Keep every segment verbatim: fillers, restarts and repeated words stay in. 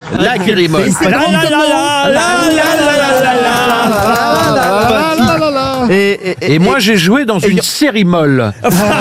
La Kérimol. La la la la la la la la la la. Et, et, Et moi, j'ai joué dans une série molle.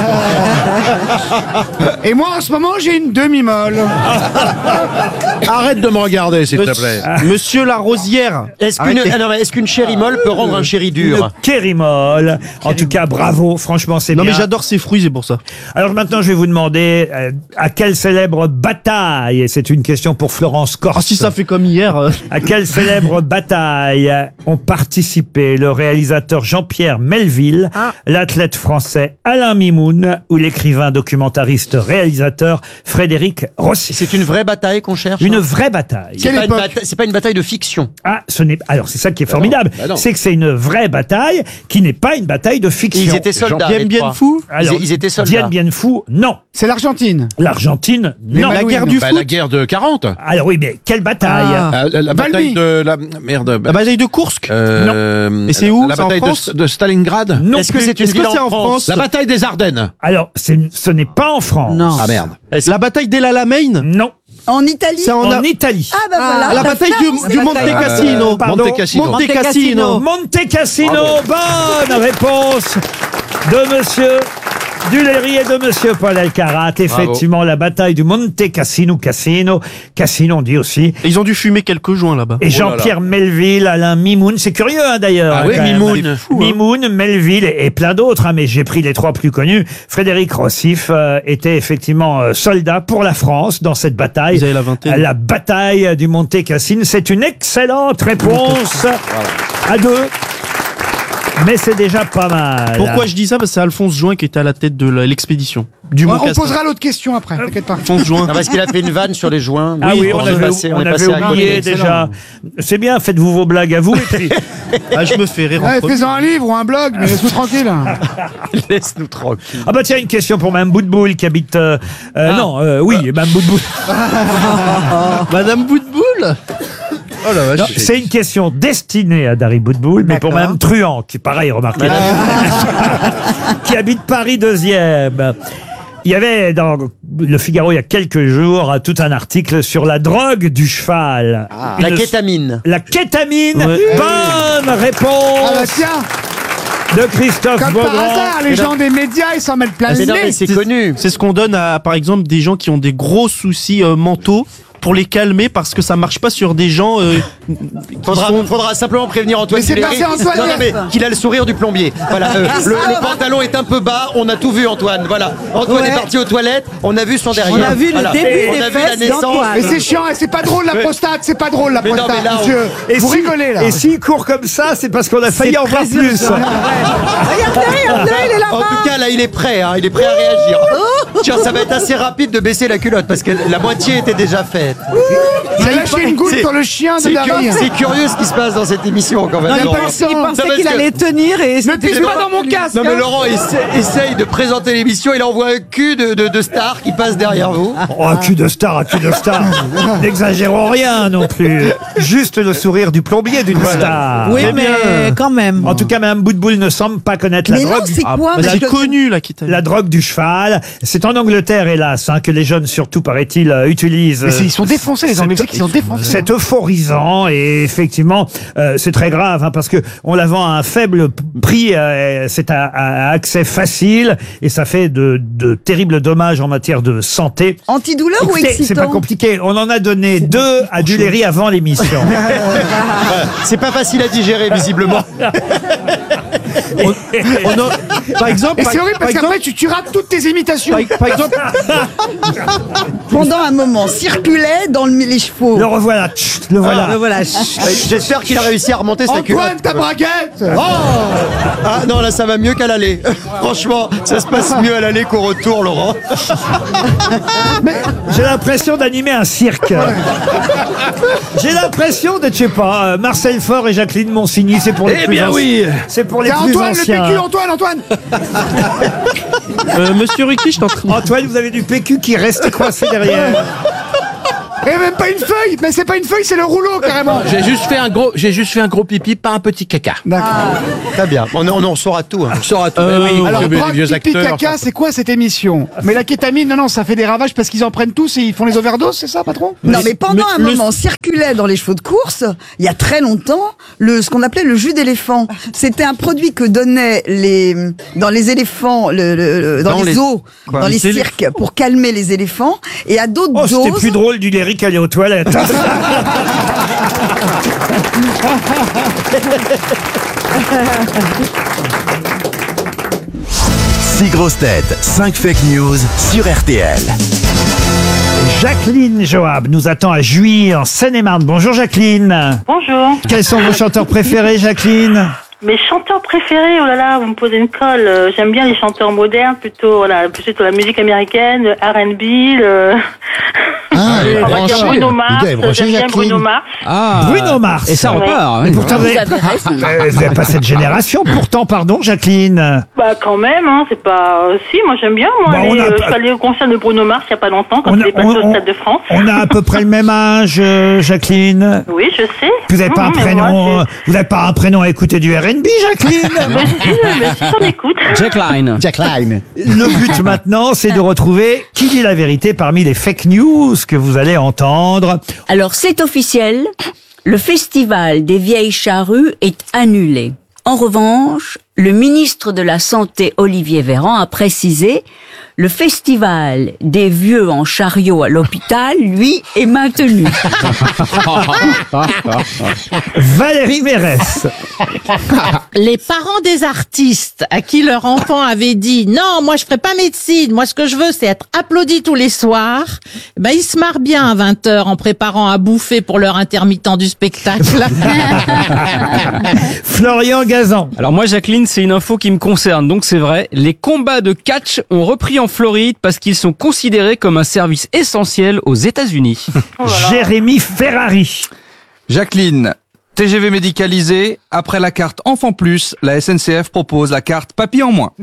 Et moi, en ce moment, j'ai une demi-molle. Arrête de me regarder, s'il te plaît. Monsieur Larosière. Est-ce qu'une ah non, mais est-ce qu'une chéri molle peut rendre un chéri dur? Kérimol. En tout cas, bravo. Franchement, c'est Non bien. mais j'adore ces fruits, c'est pour ça. Alors maintenant, je vais vous demander euh, à quelle célèbre bataille, et c'est une question pour Florence Corse. Ah si ça fait comme hier. euh. À quelle célèbre bataille ont participé le réalisateur Jean-Pierre Melville, Ah. l'athlète français Alain Mimoun ou l'écrivain documentariste réalisateur Frédéric Rossi? C'est une vraie bataille qu'on cherche. Une vraie bataille. C'est Quelle pas, une époque bata- c'est pas une bataille de fiction. Ah, ce n'est alors c'est ça qui est formidable, bah non. c'est que c'est une vraie bataille qui n'est pas une bataille de Et fiction. ils étaient soldats. Bien les bien trois. fou. Alors, ils, ils étaient soldats. Dien Bien Phu, non. C'est l'Argentine. L'Argentine, non. Malouines. La guerre du Bah, foot. la guerre de quarante. Alors oui, mais quelle bataille? Ah. Ah, la, la Valmy. bataille de la merde. La bataille de Kursk. Euh, Et c'est où? La C'est en bataille de, France de Stalingrad. Non Est-ce que plus. c'est une Est-ce que ville c'est en en France? France? La bataille des Ardennes. Alors, c'est- ce n'est pas en France. Non. Ah merde. La bataille d'El Alamein. Non. En Italie. C'est en, En A- Italie. Ah bah voilà. La bataille du, du Monte Cassino. Pardon. Monte Cassino. Monte Monte Cassino. Monte Cassino. Bonne réponse de monsieur Duléry et de monsieur Paul Elkarat. Effectivement, la bataille du Monte Cassino, Cassino, Cassino on dit aussi. Et ils ont dû fumer quelques joints là-bas. Et Jean-Pierre Melville, Alain Mimoun, c'est curieux hein, d'ailleurs. Ah hein, oui, quand même. Mimoun. Mimoun, Melville et, et plein d'autres, hein, mais j'ai pris les trois plus connus. Frédéric Rossif euh, était effectivement euh, soldat pour la France dans cette bataille. Vous avez la vingtaine. La bataille du Monte Cassino. C'est une excellente réponse à deux. Mais c'est déjà pas mal. Pourquoi je dis ça? Parce que c'est Alphonse Join qui était à la tête de la- l'expédition. Du On, Mont on Cassin. posera l'autre question après, t'inquiète pas. Alphonse Join. Non, parce qu'il a fait une vanne sur les joints. Ah oui, on est avait, passé, on est avait passé à oublié côté. déjà. C'est bien, faites-vous vos blagues à vous. Et puis, Ah, je me fais rire. Ouais, entre- fais-en un livre ou un blog, mais laisse-nous tranquille. Laisse-nous tranquille. ah bah tiens, une question pour Mme Boutboul qui habite... euh, Ah. euh, Non, euh, oui, Mme Boutboul. Madame Boutboul. Oh la Non, vache. c'est une question destinée à Dari Boutboul, mais pour D'accord. Mme Truand, qui pareil, remarquez, qui habite Paris deuxième. Il y avait dans Le Figaro il y a quelques jours tout un article sur la drogue du cheval. Une- La kétamine. La kétamine. Ouais. Bonne Ah bah réponse tiens, de Christophe comme par Beaugrand. hasard, les gens des médias, ils s'en mettent plein le Mais non, mais nez. c'est connu. C'est ce qu'on donne à, par exemple, des gens qui ont des gros soucis euh, mentaux pour les calmer parce que ça marche pas sur des gens. Euh, qui Faudra, sont- faudra simplement prévenir Antoine Mais c'est Duléry. passé Antoine Non, non, mais hier. qu'il a le sourire du plombier. Voilà, euh, le, le pantalon est un peu bas, on a tout vu Antoine. Voilà, Antoine Ouais. est parti aux toilettes, on a vu son derrière. On a vu le Voilà. début On des a vu la fesses naissance. d'Antoine. Mais c'est chiant, et c'est pas drôle la prostate, c'est pas drôle la Mais non, prostate, mais là, on- monsieur. Et Vous si- rigolez là. Et s'il court comme ça, c'est parce qu'on a failli en voir plus. Regardez, regardez, il est En là-bas. tout cas, là, il est prêt, hein, il est prêt à réagir. Tiens, ça va être assez rapide de baisser la culotte parce que la moitié était déjà faite. Il a lâché une goutte C'est- sur le chien de C'est Dari. cu- c'est curieux ce qui se passe dans cette émission quand même. Il y a Laurent. pas le sang. Il Non, pensait parce qu'il que- allait tenir et Ne touche pas dans mon casque. Non mais hein. Laurent essa- essaye de présenter l'émission, il envoie un cul de, de, de star qui passe derrière vous. Oh, un cul de star, un cul de star. N'exagérons rien non plus. Juste le sourire du plombier d'une star. Oui, Très mais bien. quand même. En tout cas, Mme Boutboul ne semble pas connaître la Mais non, drogue. c'est Ah, quoi bah, mais c'est je- connu là qui t'a. La drogue du cheval. C'est en Angleterre, hélas, hein, que les jeunes, surtout, paraît-il, euh, utilisent. Mais c'est- euh, ils sont défoncés, les Anglais, ils sont défoncés. C'est euphorisant et effectivement, euh, c'est très grave hein, parce que on la vend à un faible p- prix, euh, c'est à, à accès facile et ça fait de, de terribles dommages en matière de santé. Antidouleur ou Écoutez, c'est excitant pas compliqué. On en a donné deux à Duléry avant l'émission. C'est pas facile à digérer visiblement. On a- Par exemple, Et par, c'est horrible par parce qu'après exemple, tu, tu rates toutes tes imitations. par, par exemple, Pendant un moment, circulait dans le, les chevaux. Le revoilà. Chut, le voilà. Le voilà. J'espère qu'il a réussi à remonter sa culotte. Antoine, ta braguette. Oh ah non, là ça va mieux qu'à l'aller. Franchement, ça se passe mieux à l'aller qu'au retour, Laurent. J'ai l'impression d'animer un cirque. J'ai l'impression d'être, je sais pas, euh, Marcel Faure et Jacqueline Monsigny. C'est pour les Eh plus bien anci- oui. C'est pour les T'as plus Antoine, le anciens. P Q, Antoine, Antoine. euh, Monsieur Ruquier, je t'en prie. Antoine, vous avez du P Q qui reste coincé derrière. Et même pas une feuille. Mais c'est pas une feuille, c'est le rouleau carrément. J'ai juste fait un gros, j'ai juste fait un gros pipi, pas un petit caca. D'accord. Très bien. On, on en saura tout. Hein. On saura tout. Euh, oui, Alors, les drogue, vieux pipi, acteurs. caca, c'est quoi cette émission? Mais la kétamine, non, non, ça fait des ravages parce qu'ils en prennent tous et ils font les overdoses, c'est ça, patron? Non, mais pendant mais un le- moment, circulait dans les chevaux de course, il y a très longtemps, le, ce qu'on appelait le jus d'éléphant. C'était un produit que donnaient les, dans les éléphants, le, le- le- dans, Dans les les- zoos, quoi, dans les les cirques, pour calmer les éléphants. Et à d'autres Oh, c'était doses. plus drôle du lyrique aller aux toilettes. six grosses têtes, cinq fake news sur R T L. Jacqueline Joab nous attend à Juilly, en Seine-et-Marne. Bonjour Jacqueline. Bonjour. Quels sont vos chanteurs préférés, Jacqueline? Mes chanteurs préférés, oh là là, vous me posez une colle. Euh, J'aime bien les chanteurs modernes, plutôt, voilà, plutôt la musique américaine, le R and B, le... Ah, elle est on va dire branchée. Bruno Le Mars, gars est branché, j'aime bien Jacqueline. Bruno Mars. Ah. Bruno Mars. Et ça repart. Et hein. pourtant, vous Vous avez- avez raison. Euh, vous n'avez pas cette génération, pourtant, pardon, Jacqueline. Bah quand même, hein, c'est pas... euh, si, moi j'aime bien, moi, Bah, on aller, a euh, pas- je suis allée au concert de Bruno Mars il y a pas longtemps, quand On il a- est passé on- au Stade de France. On a à peu près le même âge, euh, Jacqueline. Oui, je sais. Vous n'avez pas un Mhm, mais prénom, moi, euh, vous n'avez pas un prénom à écouter du R and B, Jacqueline. je- Mais si, mais si, on écoute. Jack Line. Jack Line. Le but maintenant, c'est de retrouver qui dit la vérité parmi les fake news que vous allez entendre. Alors c'est officiel, le festival des vieilles charrues est annulé. En revanche, le ministre de la Santé Olivier Véran a précisé le festival des vieux en chariot à l'hôpital, lui, est maintenu. Valérie Mérès. Les parents des artistes à qui leur enfant avait dit non, moi je ferai pas médecine, moi ce que je veux c'est être applaudi tous les soirs, ben ils se marrent bien à vingt heures en préparant à bouffer pour leur intermittent du spectacle. Florian Gazan. Alors moi, Jacqueline, c'est une info qui me concerne, donc c'est vrai. Les combats de catch ont repris en Floride parce qu'ils sont considérés comme un service essentiel aux États-Unis. Jérémy Ferrari. Jacqueline, T G V médicalisé, après la carte Enfant Plus, la S N C F propose la carte Papy en moins.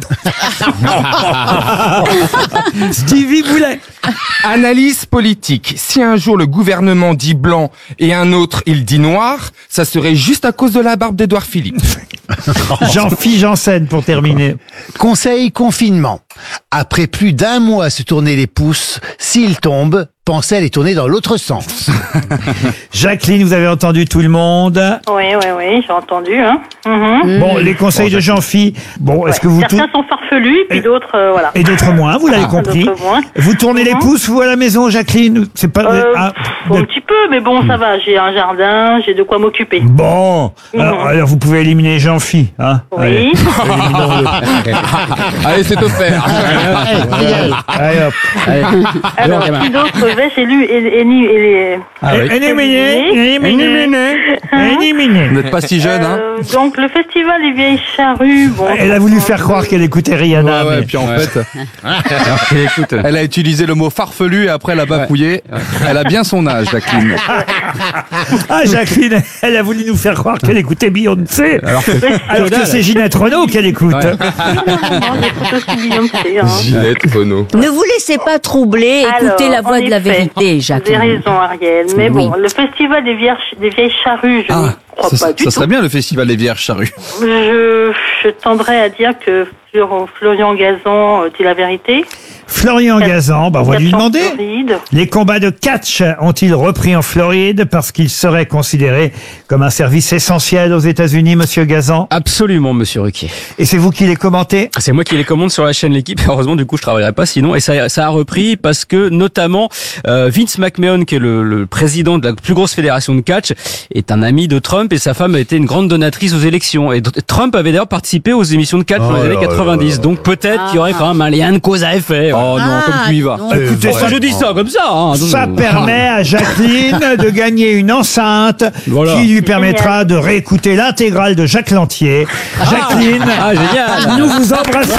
Stevie Boulet. Analyse politique. Si un jour le gouvernement dit blanc et un autre il dit noir, ça serait juste à cause de la barbe d'Édouard Philippe. Jean-Philippe Janssen pour terminer. Conseil confinement. Après plus d'un mois à se tourner les pouces, s'il tombe, pensez à les tourner dans l'autre sens. Jacqueline, vous avez entendu tout le monde. Oui, oui, oui, j'ai entendu. Hein. Mhm. Bon, les conseils de Jean-Philippe. Bon, est-ce que vous Certains tou- sont farfelus, puis d'autres, euh, voilà. et d'autres moins, vous l'avez Ah, compris. d'autres moins. Vous tournez les Mhm. pouces, vous, à la maison, Jacqueline? C'est pas... Euh, ah, Un petit peu, mais bon, ça va. J'ai un jardin, j'ai de quoi m'occuper. Bon, Mhm. alors, alors vous pouvez éliminer Jean-Phi, hein. Oui. Allez. Allez, c'est offert. Allez, hop. Alors, qui d'autre vais, j'ai lu et, et, ni- et les... Ah oui. Éliminé, éliminé, éliminé. Vous n'êtes pas si jeune, hein. Euh, donc, le festival des vieilles charrues, bon... Elle a voulu faire croire qu'elle écoutait Rihanna. Ouais, ouais, mais- puis en fait, elle a utilisé le mot farfelu et après elle a bafouillé. Elle a bien son âge, Jacqueline. Ah, Jacqueline, elle a voulu nous faire croire qu'elle écoutait Beyoncé. Alors que, alors que c'est Ginette Renault qu'elle écoute. Non, non, j'écoute aussi Beyoncé, hein. Ginette Renault. Ne vous laissez pas troubler, écoutez Alors, la voix en de la effet, vérité, Vous avez Jacqueline. raison, Ariel. Mais bon, le festival des, vierges, des vieilles charrues, je ne crois ça, pas du ça tout. serait bien le festival des vierges charrues. Je, je tendrais à dire que Flor- Florian Gazan euh, dit la vérité. Florian Gazan, bah, on va lui Quatre en demander. Floride. Les combats de catch ont-ils repris en Floride parce qu'ils seraient considérés comme un service essentiel aux États-Unis, monsieur Gazan? Absolument, monsieur Ruquier. Et c'est vous qui les commentez? C'est moi qui les commande sur la chaîne L'équipe. Heureusement, du coup, je travaillerai pas sinon. Et ça, ça a repris parce que, notamment, euh, Vince McMahon, qui est le, le président de la plus grosse fédération de catch, est un ami de Trump et sa femme a été une grande donatrice aux élections. Et Trump avait d'ailleurs participé aux émissions de catch dans Oh les années là quatre-vingt-dix. Donc peut-être qu'il y aurait quand même un lien de cause à effet. Oh non, comme tu y vas. Écoutez, Enfin, je dis ça comme ça. Hein. ça permet à Jacqueline de gagner une enceinte Voilà. qui lui permettra de réécouter l'intégrale de Jacques Lantier. Jacqueline, Ah, génial. nous vous embrassons.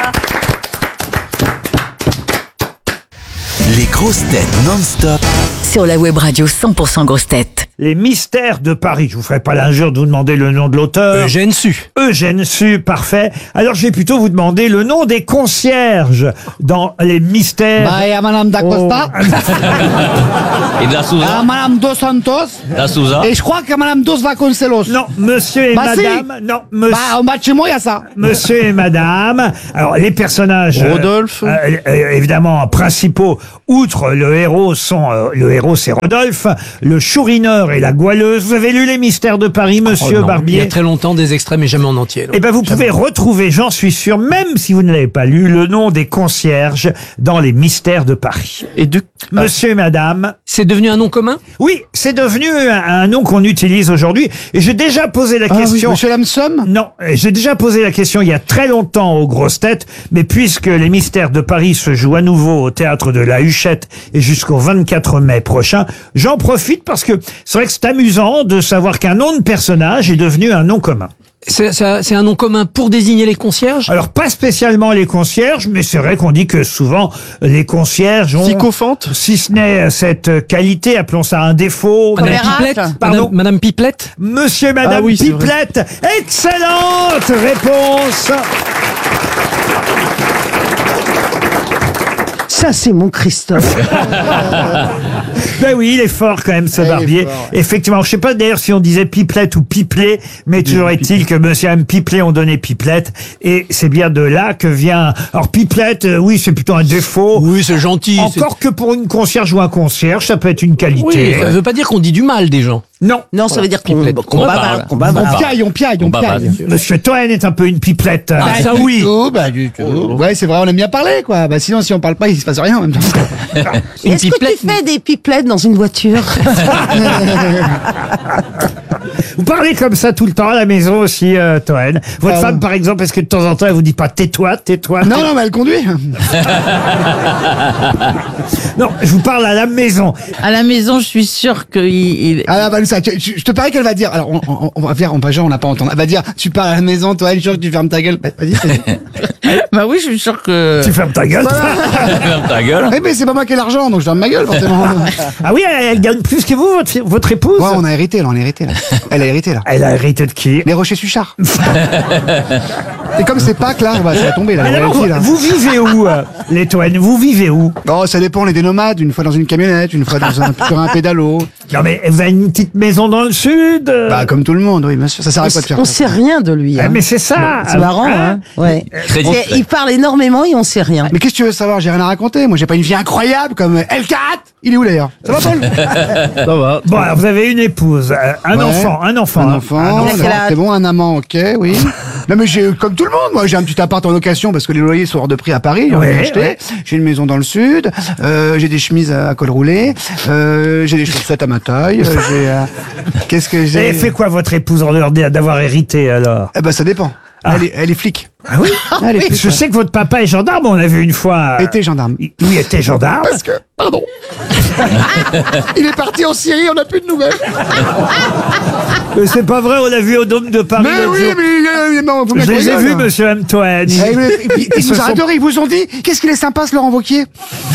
Les grosses têtes non-stop sur la web radio cent pour cent grosses têtes. Les mystères de Paris. Je vous ferai pas l'injure de vous demander le nom de l'auteur. Eugène Sue. Eugène Sue, parfait. Alors, je vais plutôt vous demander le nom des concierges dans les mystères. Bah, il y a Madame D'Acosta. Et de la Souza. Ah, Madame Dos Santos. La Souza. Et je crois que Madame Dos Vasconcelos. Non, monsieur et bah, madame. Si. Non, monsieur. Bah, en bas de chez moi, il y a ça. Monsieur et madame. Alors, les personnages. Rodolphe. Euh, euh, évidemment, principaux, outre le héros, sont. Euh, le héros, c'est Rodolphe. Le chourineur et la goualeuse. Vous avez lu Les Mystères de Paris, monsieur Oh non, Barbier? Il y a très longtemps, des extraits, mais jamais en entier. Eh ben, vous pouvez retrouver, j'en suis sûr, même si vous ne l'avez pas lu, le nom des concierges dans Les Mystères de Paris. Et de... Monsieur et madame. C'est devenu un nom commun? Oui, c'est devenu un, un nom qu'on utilise aujourd'hui. Et j'ai déjà posé la Ah, question. oui, monsieur Lamson. Non, j'ai déjà posé la question il y a très longtemps aux grosses têtes, mais puisque Les Mystères de Paris se jouent à nouveau au théâtre de la Huchette et jusqu'au vingt-quatre mai prochain, j'en profite parce que c'est vrai que c'est amusant de savoir qu'un nom de personnage est devenu un nom commun. C'est c'est- c'est un nom commun pour désigner les concierges? Alors, pas spécialement les concierges, mais c'est vrai qu'on dit que souvent, les concierges ont, Sycophante. si ce n'est cette qualité, appelons ça un défaut. Madame Commérate. Pipelette? Pardon? Madame, Madame Pipelette? Monsieur et Madame Ah oui, c'est vrai. Pipelette. Excellente réponse. Ça, c'est mon Christophe. Ben oui, il est fort quand même, ce Il est Barbier. fort, Effectivement, je sais pas d'ailleurs si on disait Pipelette ou Pipelet, mais toujours est-il que monsieur et Madame Pipelet ont donné Pipelette, et c'est bien de là que vient... Alors Pipelette, euh, oui, c'est plutôt un défaut. Oui, c'est gentil. Encore que pour une concierge ou un concierge, ça peut être une c'est- qualité. Oui, ça veut pas dire qu'on dit du mal des gens. Non. Non, ça veut dire qu'on Pipelette. qu'on On bavarde, parle. qu'on On bavarde. piaille, on piaille, on On bavade. piaille. Monsieur Toen est un peu une pipelette. Ah, ça du oui. tout, bah du tout. Ouais, c'est vrai, on aime bien parler, quoi. Bah sinon, si on parle pas, il se passe rien en même temps. Une Est-ce que pipelette. tu fais des pipelettes dans une voiture? Vous parlez comme ça tout le temps à la maison aussi, euh, Toen. Votre Ah, femme, non. par exemple, est-ce que de temps en temps, elle vous dit pas tais-toi, tais-toi? Non, non, mais elle conduit. Non, je vous parle à la maison. À la maison, je suis sûre qu'il... il- Ah, bah, ça, tu- tu- je te parie qu'elle va dire. Alors, on, on, on va faire, on va genre, on n'a pas entendu. Elle va dire, tu parles à la maison, toi, elle jure que tu fermes ta gueule. Bah, vas-y, vas-y. Bah oui, je suis sûre que... Tu fermes ta gueule. Ferme ta gueule. Eh, mais c'est pas moi qui ai l'argent, donc je ferme ma gueule, forcément. Ah oui, elle, elle gagne plus que vous, votre, fi- votre épouse? Ouais, on a hérité, là, on a hérité, là. Elle a hérité, là. Elle a hérité de qui? Les Rochers-Suchard. Et comme c'est Pâques, là, bah, ça va tomber, là. Mais la alors, royauté, là. vous, vous vivez où, euh, les Toen? Vous vivez où? Oh, ça dépend, on est des nomades, une fois dans une camionnette, une fois dans un, sur un pédalo. Non mais vous avez une petite maison dans le sud? euh Bah, comme tout le monde, oui, bien sûr. Ça sert à quoi de faire On ça sait rien de lui. Ah, hein. mais c'est ça. C'est marrant, hein. Ouais. Très Et discret. il parle énormément et on sait rien. Mais qu'est-ce que tu veux savoir? J'ai rien à raconter. Moi, j'ai pas une vie incroyable comme L quatre. Il est où d'ailleurs? Ça va, Paul? Ça va. Bon, alors vous avez une épouse, euh, un Ouais. enfant, un enfant. Un hein. enfant, Un enfant. d'accord, c'est bon, un amant, ok, oui. Non mais j'ai, comme tout le monde, moi j'ai un petit appart en location parce que les loyers sont hors de prix à Paris, j'en ai Ouais, acheté. ouais. J'ai une maison dans le sud, euh, j'ai des chemises à, à col roulé, euh, j'ai des chaussettes à ma taille, euh, j'ai, euh, qu'est-ce que Et j'ai? elle fait quoi votre épouse en dehors d'avoir hérité alors? Eh ben ça dépend. Elle, est, elle est flic. Ah oui? Elle est flic. Je sais que votre papa est gendarme, on l'a vu une fois. euh, Était gendarme. Oui, était gendarme. Parce que, pardon. Il est parti en Syrie, on n'a plus de nouvelles. Mais c'est pas vrai, on l'a vu au Dôme de Paris. Mais l'autre oui, jour. mais euh, non, vous Je les ai m'écoutez, vus, là. monsieur Antoine. Eh, mais, ils, ils se nous sont- arrêtent de rire, ils vous ont dit, qu'est-ce qu'il est sympa ce Laurent Wauquiez?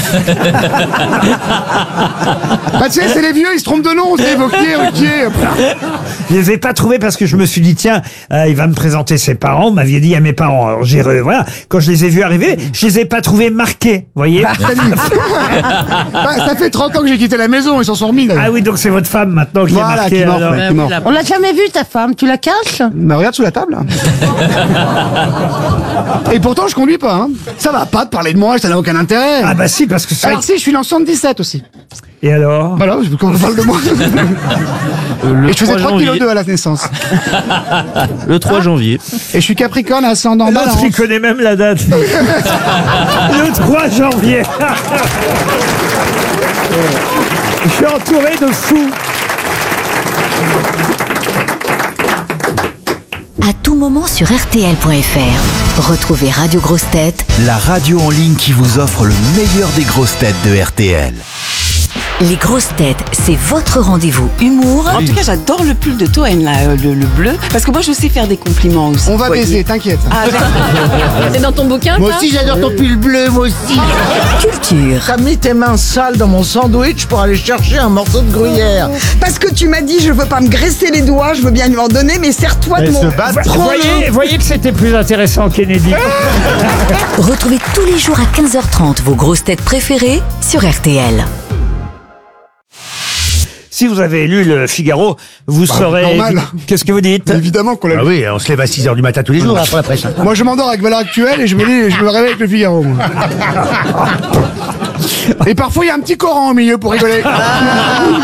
Bah tu sais, c'est les vieux, ils se trompent de nom, c'est Wauquiez, Wauquiez. Je les ai pas trouvés parce que je me suis dit, tiens, euh, il va me présenter ses parents. Vous m'aviez dit à mes parents. Alors j'ai, re- voilà, quand je les ai vus arriver, je les ai pas trouvés marqués, vous voyez. Bah, ça fait trente ans que j'ai quitté la maison, ils s'en sont remis. Là. Ah oui, donc c'est votre femme maintenant qui Voilà, est marquée. qui est morte, alors. ouais, qui est morte. On l'a jamais vu ta femme, tu la caches? Bah regarde sous la table. Et pourtant je conduis pas. Hein. Ça va pas de parler de moi, ça n'a aucun intérêt. Ah bah si, parce que ça. Alors si, je suis né en soixante-dix-sept aussi. Et alors? Voilà, je veux qu'on parle de moi. Le Et je faisais trois trois kilos janvier. deux à la naissance. Le trois janvier. Et je suis Capricorne, ascendant L'autre, balance. il connaît même la date. Le trois janvier. Je suis entouré de fous. À tout moment sur R T L point F R. Retrouvez Radio Grosses Têtes La radio en ligne qui vous offre le meilleur des grosses têtes de R T L. Les grosses têtes, c'est votre rendez-vous humour. En tout cas, j'adore le pull de Toen, là, euh, le, le bleu, parce que moi, je sais faire des compliments aussi. On va voyez. baiser, t'inquiète. Ah, C'est dans ton bouquin, Moi ça aussi, j'adore ton pull bleu, moi aussi. Culture. T'as mis tes mains sales dans mon sandwich pour aller chercher un morceau de gruyère. Parce que tu m'as dit, je veux pas me graisser les doigts, je veux bien lui en donner, mais serre-toi de mon... Vous voyez, voyez que c'était plus intéressant, Kennedy. Retrouvez tous les jours à quinze heures trente vos grosses têtes préférées sur R T L. Si vous avez lu le Figaro, vous Bah, saurez... normal. Qu'est-ce que vous dites? Évidemment qu'on l'a Ah lu. oui, on se lève à six heures du matin tous les jours hein, pour la presse. Moi, je m'endors avec Valeurs Actuelles et je me, dis, je me réveille avec le Figaro, moi. Et parfois, il y a un petit Coran au milieu pour rigoler.